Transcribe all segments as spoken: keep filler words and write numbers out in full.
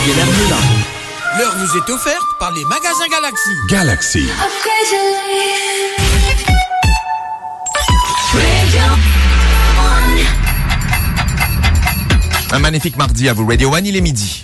Miguel Hermela. L'heure vous est offerte par les magasins Galaxy. Galaxy. Un magnifique mardi à vous, Radio One, il est midi.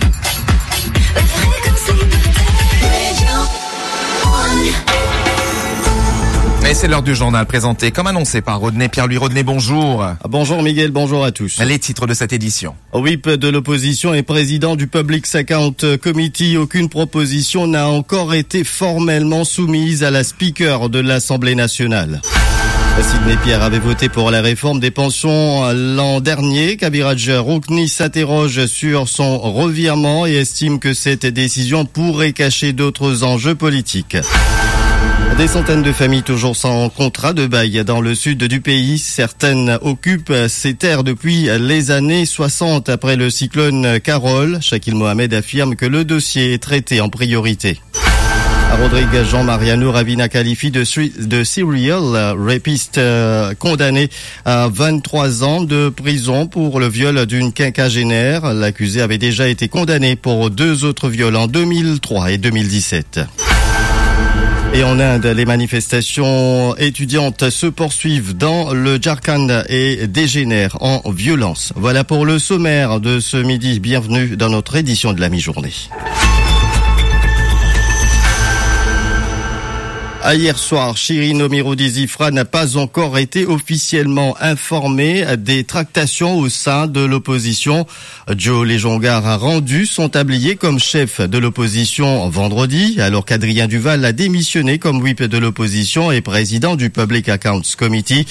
Et c'est l'heure du journal présenté comme annoncé par Rodney. Pierre-Louis Rodney, bonjour. Bonjour Miguel, bonjour à tous. Les titres de cette édition. Whip de l'opposition et président du Public Account Committee, aucune proposition n'a encore été formellement soumise à la speaker de l'Assemblée nationale. Sidney Pierre avait voté pour la réforme des pensions l'an dernier. Kabiraj Roukni s'interroge sur son revirement et estime que cette décision pourrait cacher d'autres enjeux politiques. Des centaines de familles toujours sans contrat de bail dans le sud du pays. Certaines occupent ces terres depuis les années soixante après le cyclone Carole. Shakil Mohamed affirme que le dossier est traité en priorité. Rodrigue Jean Mariano Ravina qualifie de, de serial rapiste euh, condamné à vingt-trois ans de prison pour le viol d'une quinquagénaire. L'accusé avait déjà été condamné pour deux autres viols en deux mille trois et deux mille dix-sept. Et en Inde, les manifestations étudiantes se poursuivent dans le Jharkhand et dégénèrent en violence. Voilà pour le sommaire de ce midi. Bienvenue dans notre édition de la mi-journée. À hier soir, Shirin Omirodizifra n'a pas encore été officiellement informé des tractations au sein de l'opposition. Joe Lejongar a rendu son tablier comme chef de l'opposition vendredi, alors qu'Adrien Duval a démissionné comme whip de l'opposition et président du Public Accounts Committee.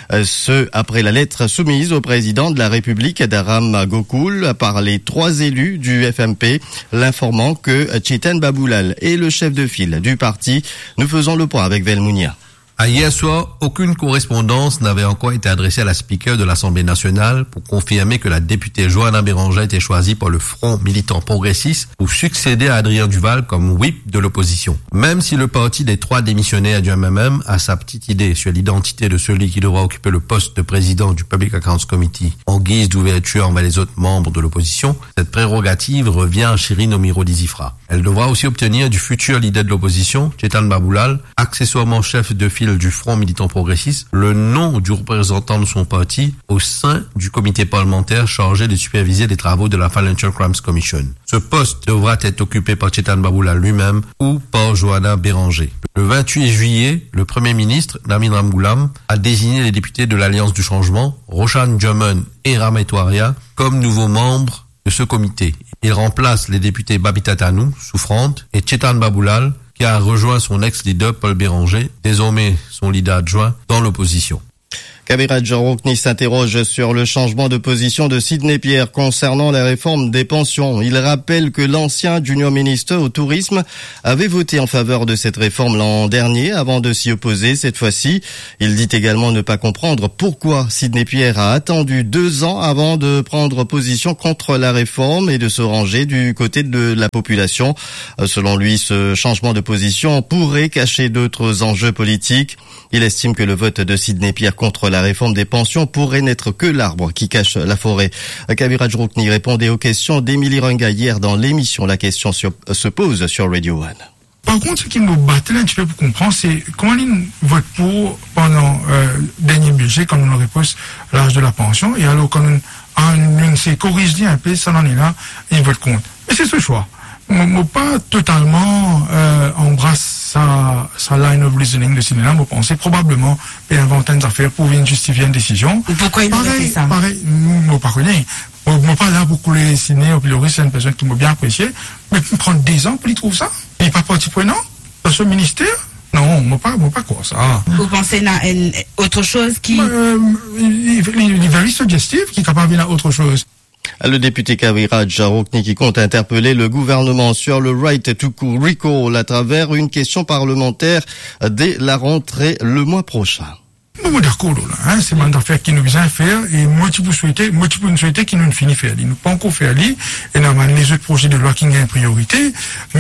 Ce, après la lettre soumise au président de la République, Dharam Gokul, par les trois élus du F M P, l'informant que Chetan Baboulal est le chef de file du parti. Nous faisons le point avec Velmounia. À hier soir, aucune correspondance n'avait encore été adressée à la speaker de l'Assemblée nationale pour confirmer que la députée Johanna Béranger était choisie par le Front militant progressiste pour succéder à Adrien Duval comme whip de l'opposition. Même si le parti des trois démissionnaires du M M M a sa petite idée sur l'identité de celui qui devra occuper le poste de président du Public Accounts Committee en guise d'ouverture envers les autres membres de l'opposition, cette prérogative revient à Shirin Omirodizifra. Elle devra aussi obtenir du futur leader de l'opposition, Chetan Baboulal, accessoirement chef de file du Front militant progressiste, le nom du représentant de son parti au sein du comité parlementaire chargé de superviser les travaux de la Financial Crimes Commission. Ce poste devra être occupé par Chetan Baboulal lui-même ou par Johanna Béranger. Le vingt-huit juillet, le Premier ministre, Namin Ramgoolam, a désigné les députés de l'Alliance du Changement, Roshan Juman et Ramet Waria, comme nouveaux membres de ce comité. Il remplace les députés Babita Tanou, souffrante, et Chetan Baboulal, qui a rejoint son ex-leader Paul Béranger, désormais son leader adjoint, dans l'opposition. Kabiraj Roukni s'interroge sur le changement de position de Sidney Pierre concernant la réforme des pensions. Il rappelle que l'ancien junior ministre au tourisme avait voté en faveur de cette réforme l'an dernier avant de s'y opposer cette fois-ci. Il dit également ne pas comprendre pourquoi Sidney Pierre a attendu deux ans avant de prendre position contre la réforme et de se ranger du côté de la population. Selon lui, ce changement de position pourrait cacher d'autres enjeux politiques. Il estime que le vote de Sidney Pierre contre la réforme des pensions pourrait n'être que l'arbre qui cache la forêt. Kabiraj Roukni répondait aux questions d'Émilie Runga hier dans l'émission. La question sur, se pose sur Radio One. Par contre, ce qui nous battait un petit peu pour comprendre, c'est comment ils votent pour pendant euh, le dernier budget, quand on nous repose l'âge de la pension, et alors quand on, on s'est corrigé un peu, ça en est là, ils votent contre. Mais c'est ce choix. Moi, pas totalement euh, embrasse sa, sa line of reasoning de cinéma. Moi, pensais probablement inventer des affaires pour venir justifier une décision. Pourquoi il aurait fait ça? Pareil, moi, pas connais. Moi, pas là pour que les ciné, au plus c'est une personne qui m'a bien apprécié. Mais prendre des ans pour y trouver ça. Il n'est pas parti prenant dans ce ministère. Non, moi pas, moi pas quoi ça. Vous pensez à une autre chose qui... Euh, il est very suggestive, qui est capable à autre chose. Le député Kabiraj Roukni qui compte interpeller le gouvernement sur le right to recall à travers une question parlementaire dès la rentrée le mois prochain. Moi, d'accord, là, hein, c'est une affaire qui nous vient faire, et moi, tu peux souhaiter, moi, tu peux nous souhaiter qu'il nous finisse faire, il nous pas encore faire, et normalement, les autres projets de loi qui ont une priorité, mais,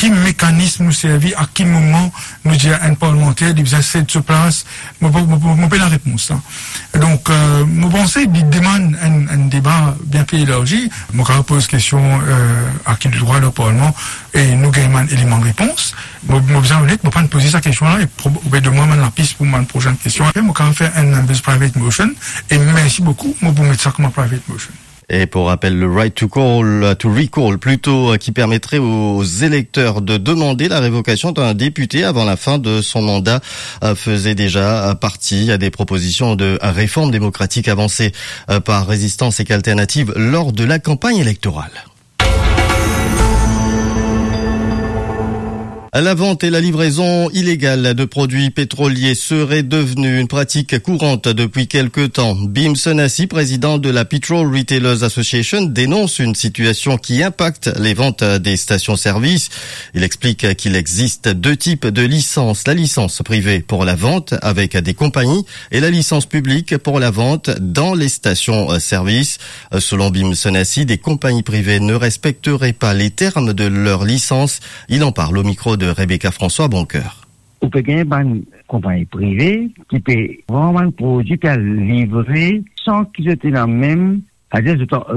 qui mécanisme nous servit, à quel moment nous dire un parlementaire, il essaie de se place, je ne peux la réponse. Hein. Donc, euh, je pense qu'il demande un, un débat bien plus élargi. Je pose question euh, à qui le droit le Parlement et nous gagnons un élément de réponse. Je besoin honnête, je ne peux pas poser cette question-là et probablement de moi la piste pour ma prochaine question. Je vais faire un, un private motion et merci beaucoup. Je vais mettre ça comme un private motion. Et pour rappel, le right to call, to recall plutôt, qui permettrait aux électeurs de demander la révocation d'un député avant la fin de son mandat, faisait déjà partie des propositions de réforme démocratique avancées par Résistance et qu'Alternative lors de la campagne électorale. La vente et la livraison illégale de produits pétroliers serait devenue une pratique courante depuis quelque temps. Bim Senassi, président de la Petrol Retailers Association, dénonce une situation qui impacte les ventes des stations-service. Il explique qu'il existe deux types de licences. La licence privée pour la vente avec des compagnies et la licence publique pour la vente dans les stations-service. Selon Bim Senassi, des compagnies privées ne respecteraient pas les termes de leur licence. Il en parle au micro de de Rebecca François Boncoeur. Ou peut gagner une compagnie privée qui peut vraiment un produit qu'à livrer sans qu'ils étaient la même, c'est-à-dire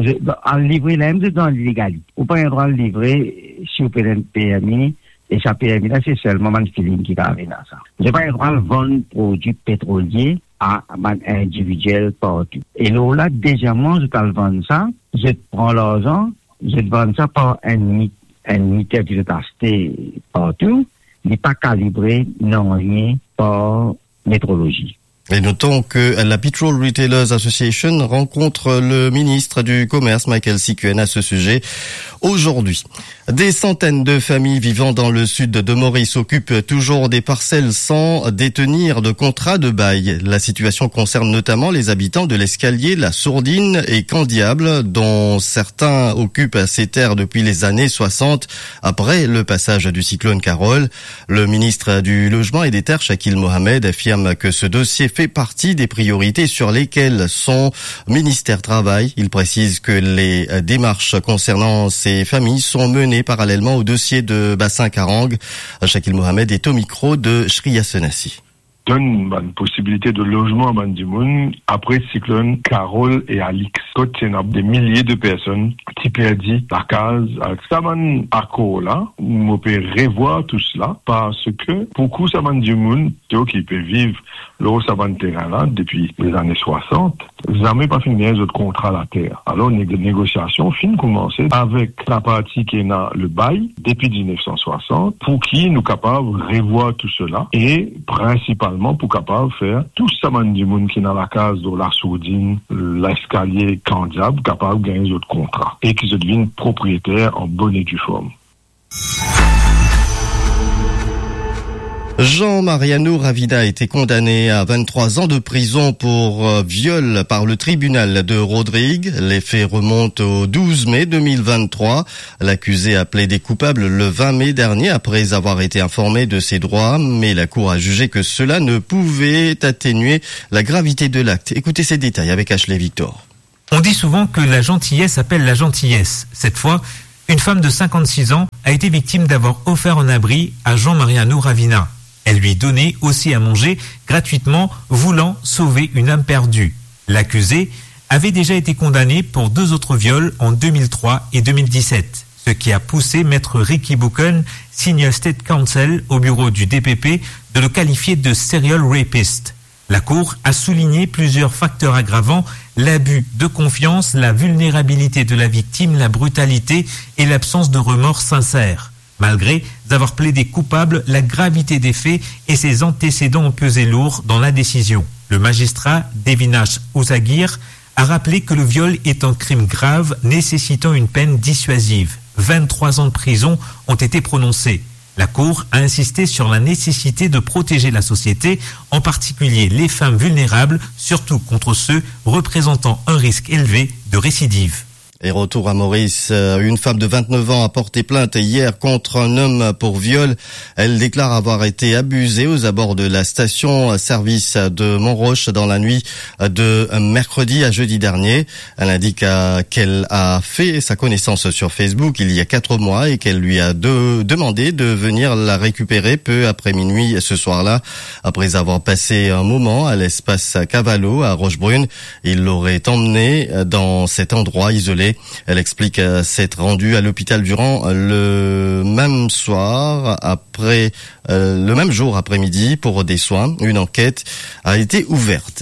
à livrer la même dans l'illégalité. Ou pas un droit à livrer si vous payez un P M I et ça P M I là c'est seulement un feeling qui va venir ça. J'ai pas un droit à vendre produits pétroliers à un individuel partout. Et là, là déjà moi je peux vendre ça, je prends l'argent, je vends ça par un un unité qui est acheté partout, n'est pas calibré, non rien par métrologie. Et notons que la Petrol Retailers Association rencontre le ministre du Commerce, Michael Sikuen, à ce sujet aujourd'hui. Des centaines de familles vivant dans le sud de Maurice occupent toujours des parcelles sans détenir de contrat de bail. La situation concerne notamment les habitants de l'Escalier, la Sourdine et Candiable, dont certains occupent ces terres depuis les années soixante, après le passage du cyclone Carole. Le ministre du Logement et des Terres, Shakil Mohamed, affirme que ce dossier fait partie des priorités sur lesquelles son ministère travaille. Il précise que les démarches concernant ces familles sont menées parallèlement au dossier de Bassin Karang. Shakil Mohamed est au micro de Shriya Senassi. Donne une possibilité de logement à Bandimoun après cyclone Carole et Alix. Quand il y a des milliers de personnes qui perdent la case avec ça, accord là, on peut revoir tout cela parce que beaucoup de Bandimoun qui peut vivre l'eau savant terrain là depuis les années soixante, jamais pas fini les autres contrats à la terre. Alors les négociations finissent commencer avec la partie qui est dans le bail depuis dix-neuf cent soixante pour qui nous capables de revoir tout cela et principalement pour capable faire tout ça du monde qui est dans la case de la Sourdine, l'escalier Candiable, capable de gagner d'autres contrats et qui se deviennent propriétaires en bonne et due forme. Jean Mariano Ravina a été condamné à vingt-trois ans de prison pour viol par le tribunal de Rodrigue. Les faits remontent au douze mai deux mille vingt-trois. L'accusé a plaidé coupable le vingt mai dernier après avoir été informé de ses droits, mais la cour a jugé que cela ne pouvait atténuer la gravité de l'acte. Écoutez ces détails avec Ashley Victor. On dit souvent que la gentillesse appelle la gentillesse. Cette fois, une femme de cinquante-six ans a été victime d'avoir offert un abri à Jean Mariano Ravina. Elle lui donnait aussi à manger gratuitement, voulant sauver une âme perdue. L'accusé avait déjà été condamné pour deux autres viols en deux mille trois et deux mille dix-sept, ce qui a poussé maître Ricky Buchan, Senior State Counsel au bureau du D P P, de le qualifier de serial rapist. La Cour a souligné plusieurs facteurs aggravants, l'abus de confiance, la vulnérabilité de la victime, la brutalité et l'absence de remords sincères. Malgré avoir plaidé coupable, la gravité des faits et ses antécédents ont pesé lourd dans la décision. Le magistrat Devinash Ousagir a rappelé que le viol est un crime grave nécessitant une peine dissuasive. vingt-trois ans de prison ont été prononcés. La Cour a insisté sur la nécessité de protéger la société, en particulier les femmes vulnérables, surtout contre ceux représentant un risque élevé de récidive. Et retour à Maurice, une femme de vingt-neuf ans a porté plainte hier contre un homme pour viol. Elle déclare avoir été abusée aux abords de la station-service de Montroche dans la nuit de mercredi à jeudi dernier. Elle indique qu'elle a fait sa connaissance sur Facebook il y a quatre mois et qu'elle lui a de, demandé de venir la récupérer peu après minuit ce soir-là. Après avoir passé un moment à l'espace Cavallo à Rochebrune, il l'aurait emmenée dans cet endroit isolé. Elle explique s'être rendue à l'hôpital durant le même soir, après euh, le même jour après-midi pour des soins. Une enquête a été ouverte.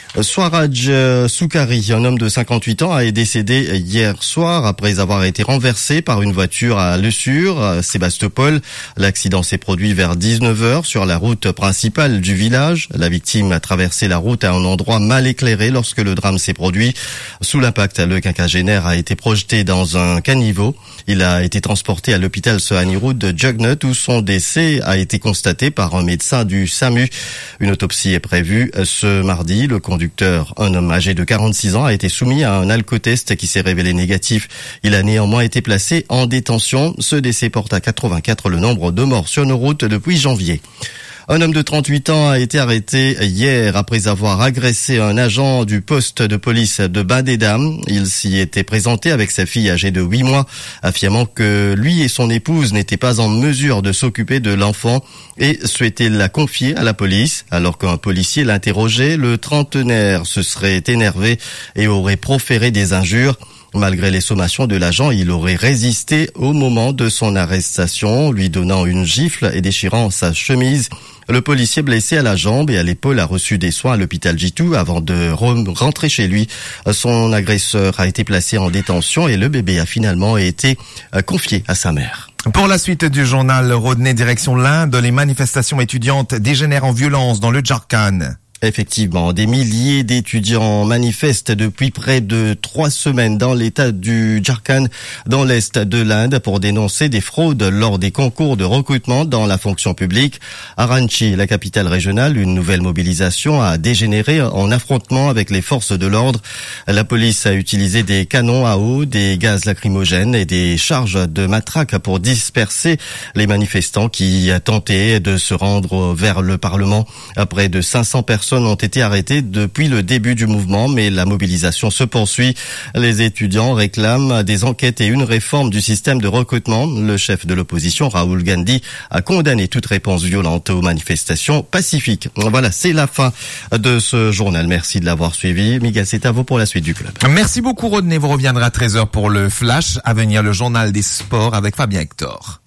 Swaraj Soukari, un homme de cinquante-huit ans, est décédé hier soir après avoir été renversé par une voiture à Le Sur, à Sébastopol. L'accident s'est produit vers dix-neuf heures sur la route principale du village. La victime a traversé la route à un endroit mal éclairé lorsque le drame s'est produit. Sous l'impact, le quinquagénaire a été projeté dans un caniveau. Il a été transporté à l'hôpital Sohani Road de Jugnut où son décès a été constaté par un médecin du SAMU. Une autopsie est prévue ce mardi. Le conducteur, un homme âgé de quarante-six ans, a été soumis à un alcotest qui s'est révélé négatif. Il a néanmoins été placé en détention. Ce décès porte à quatre-vingt-quatre le nombre de morts sur nos routes depuis janvier. Un homme de trente-huit ans a été arrêté hier après avoir agressé un agent du poste de police de Bain-des-Dames. Il s'y était présenté avec sa fille âgée de huit mois, affirmant que lui et son épouse n'étaient pas en mesure de s'occuper de l'enfant et souhaitait la confier à la police. Alors qu'un policier l'interrogeait, le trentenaire se serait énervé et aurait proféré des injures. Malgré les sommations de l'agent, il aurait résisté au moment de son arrestation, lui donnant une gifle et déchirant sa chemise. Le policier blessé à la jambe et à l'épaule a reçu des soins à l'hôpital Jitou avant de rentrer chez lui. Son agresseur a été placé en détention et le bébé a finalement été confié à sa mère. Pour la suite du journal Rodney direction l'Inde, les manifestations étudiantes dégénèrent en violence dans le Jharkhand. Effectivement, des milliers d'étudiants manifestent depuis près de trois semaines dans l'état du Jharkhand, dans l'est de l'Inde, pour dénoncer des fraudes lors des concours de recrutement dans la fonction publique. À Ranchi, la capitale régionale, une nouvelle mobilisation a dégénéré en affrontement avec les forces de l'ordre. La police a utilisé des canons à eau, des gaz lacrymogènes et des charges de matraque pour disperser les manifestants qui tentaient de se rendre vers le Parlement. Près de cinq cents personnes ont été arrêtés depuis le début du mouvement, mais la mobilisation se poursuit. Les étudiants réclament des enquêtes et une réforme du système de recrutement. Le chef de l'opposition, Rahul Gandhi, a condamné toute réponse violente aux manifestations pacifiques. Voilà, c'est la fin de ce journal. Merci de l'avoir suivi. Miguel, c'est à vous pour la suite du club. Merci beaucoup, Rodney. Vous reviendrez à treize heures pour le Flash. À venir, le journal des sports avec Fabien Hector.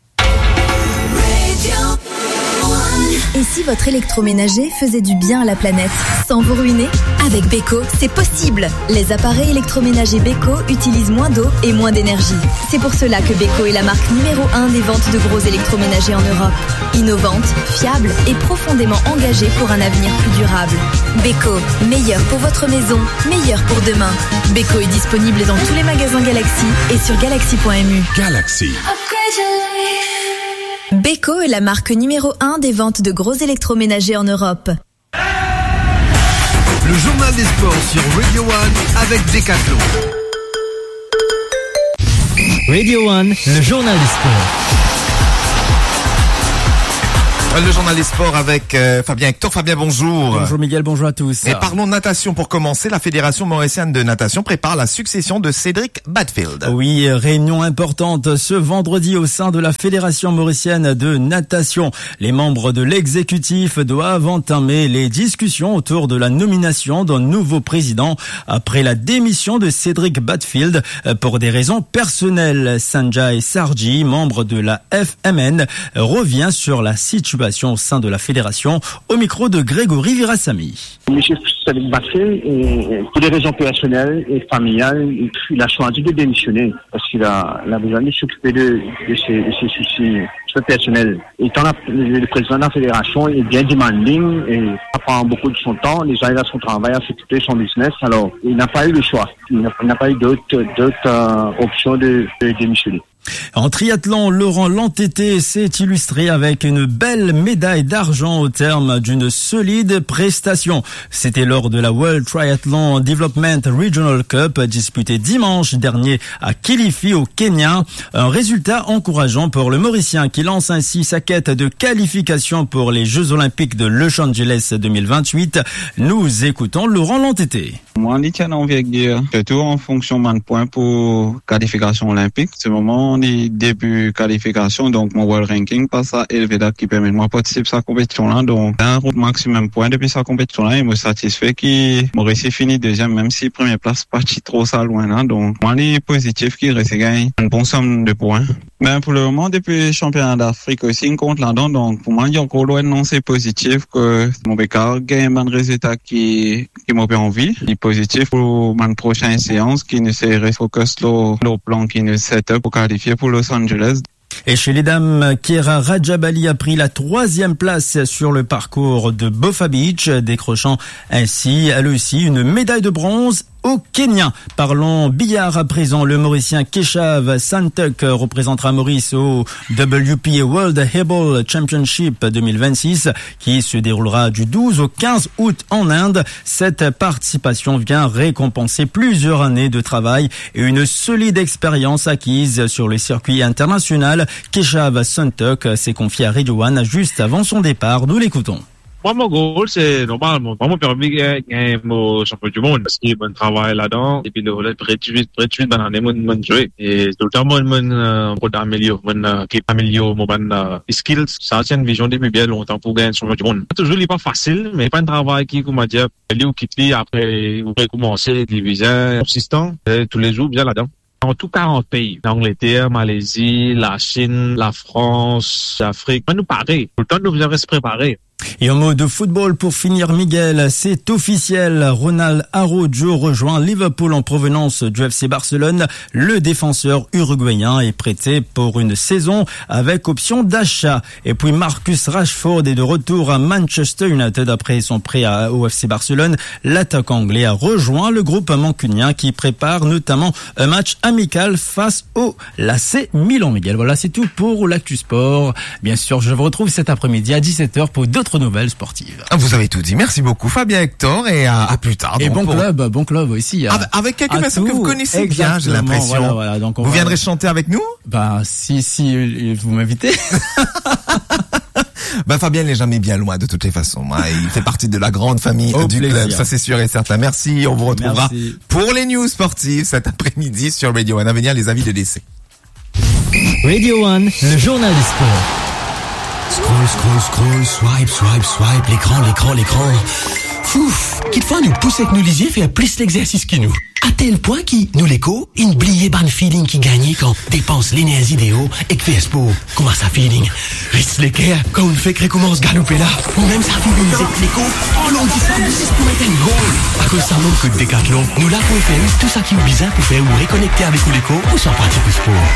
Et si votre électroménager faisait du bien à la planète, sans vous ruiner? Avec Beko, c'est possible. Les appareils électroménagers Beko utilisent moins d'eau et moins d'énergie. C'est pour cela que Beko est la marque numéro un des ventes de gros électroménagers en Europe. Innovante, fiable et profondément engagée pour un avenir plus durable. Beko, meilleur pour votre maison, meilleur pour demain. Beko est disponible dans tous les magasins Galaxy et sur galaxy point m u. Galaxy. Beko est la marque numéro un des ventes de gros électroménagers en Europe. Le journal des sports sur Radio One avec Decathlon. Radio One, le journal des sports. Le journal des sports avec euh, Fabien Hector. Fabien, bonjour. Bonjour Miguel, bonjour à tous. Et parlons natation pour commencer. La Fédération mauricienne de natation prépare la succession de Cédric Badfield. Oui, réunion importante ce vendredi au sein de la Fédération mauricienne de natation. Les membres de l'exécutif doivent entamer les discussions autour de la nomination d'un nouveau président après la démission de Cédric Badfield pour des raisons personnelles. Sanjay Sarji, membre de la F M N, revient sur la situation au sein de la fédération au micro de Grégory Virasamy. Monsieur Cédric Badfield, pour des raisons personnelles et familiales, il a choisi de démissionner parce qu'il a, il a besoin de s'occuper de, de, ses, de ses soucis aspect personnel. Étant la, le, le président de la fédération, il est bien demanding et ça prend beaucoup de son temps. Déjà, il a son travail à s'occuper de son business. Alors, il n'a pas eu le choix. Il n'a, il n'a pas eu d'autres, d'autres euh, options de, de démissionner. En triathlon, Laurent Lantété s'est illustré avec une belle médaille d'argent au terme d'une solide prestation. C'était lors de la World Triathlon Development Regional Cup disputée dimanche dernier à Kilifi au Kenya. Un résultat encourageant pour le Mauricien qui lance ainsi sa quête de qualification pour les Jeux Olympiques de Los Angeles deux mille vingt-huit. Nous écoutons Laurent Lantété. Moi, je tiens envergure, surtout en fonction de points pour qualification olympique. Ce moment, on est début qualification, donc mon world ranking passe à élevé qui permet de moi participer à cette compétition-là. Donc, un route maximum point depuis cette compétition-là, il me satisfait qu'il m'a réussi fini deuxième, même si première place parti trop ça loin là. Donc, moi, il est positif qu'il reste gagné une bonne somme de points. Ben, pour le moment, depuis le championnat d'Afrique aussi, il compte là-dedans. Donc, pour moi, il y a encore loin, non, c'est positif que mon bécard gagne un résultat qui, qui m'a fait envie. Il est positif pour ma prochaine séance qui ne serait focus le plan qui ne set up pour qualifier pour Los Angeles. Et chez les dames, Kiera Rajabali a pris la troisième place sur le parcours de Bofa Beach, décrochant ainsi, elle aussi, une médaille de bronze au Kenya. Parlons billard à présent. Le Mauricien Keshav Santuk représentera Maurice au W P A World Able Championship deux mille vingt-six qui se déroulera du douze au quinze août en Inde. Cette participation vient récompenser plusieurs années de travail et une solide expérience acquise sur le circuit international. Keshav Santuk s'est confié à Radio One juste avant son départ. Nous l'écoutons. Moi, mon goal, c'est normal, mon, mon permis gagner mon champion du monde, parce qu'il y a bon travail là-dedans, et puis le volet très vite, très vite, ben, on est mon, mon jouer. Et tout le temps, mon, mon, euh, pour améliorer, mon, euh, qui améliore, mon, mon, euh, skills, ça, c'est une vision depuis bien longtemps pour gagner le champion du monde. Toujours, il n'est pas facile, mais pas un travail qui, comment dire, il ou quitte, après, vous pouvez commencer les divisions, consistant, tous les jours, bien là-dedans. En tout quarante pays, l'Angleterre, Malaisie, la Chine, la France, l'Afrique, ben, nous pareil. Tout le temps, nous devons rester préparés. Et en mode de football, pour finir, Miguel, c'est officiel. Ronald Araujo rejoint Liverpool en provenance du F C Barcelone. Le défenseur uruguayen est prêté pour une saison avec option d'achat. Et puis Marcus Rashford est de retour à Manchester United après son prêt au F C Barcelone. L'attaquant anglais a rejoint le groupe mancunien qui prépare notamment un match amical face au l'A C Milan. Miguel, voilà, c'est tout pour l'Actu Sport. Bien sûr, je vous retrouve cet après-midi à dix-sept heures pour d'autres nouvelles sportives. Vous avez tout dit. Merci beaucoup, Fabien Hector, et à, à plus tard. Et donc, bon pour... club, bon club aussi. Avec, avec quelques personnes que vous connaissez exactement, bien, j'ai l'impression. Voilà, voilà, donc on vous va... viendrez chanter avec nous? Bah, si, si, vous m'invitez. Ben Fabien n'est jamais bien loin de toutes les façons. Il fait partie de la grande famille Au du plaisir. club, ça c'est sûr et certain. Merci, on vous retrouvera Merci. pour les news sportives cet après-midi sur Radio One. À venir, les avis de décès. Radio One, le journal du sport. Scroll, scroll, scroll, swipe, swipe, swipe, l'écran, l'écran, l'écran. Fouf, quelquefois nous pousse que nous lisions faire plus l'exercice que nous. À tel point qui, nous l'écho, une bliée ban feeling qui gagne quand dépense l'énergie d'E O et que fait sport. Comment ça feeling? Reste l'équerre quand on fait que recommence galouper là. Ou même ça feeling avec l'écho. Oh non, dit ça, c'est pour mettre une goal. À cause ça manque que de décathlon, nous là pour faire tout ça qui est bizarre pour faire ou reconnecter avec l'écho ou sans pratique du sport.